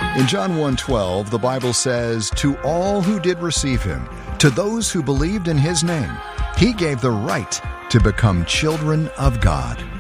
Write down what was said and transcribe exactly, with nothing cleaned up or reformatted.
In John one twelve, the Bible says, "To all who did receive him, to those who believed in his name, he gave the right to become children of God."